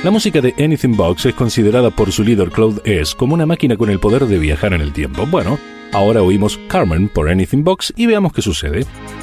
La música de Anything Box es considerada por su líder Claude S. como una máquina con el poder de viajar en el tiempo. Bueno, ahora oímos Carmen por Anything Box y veamos qué sucede.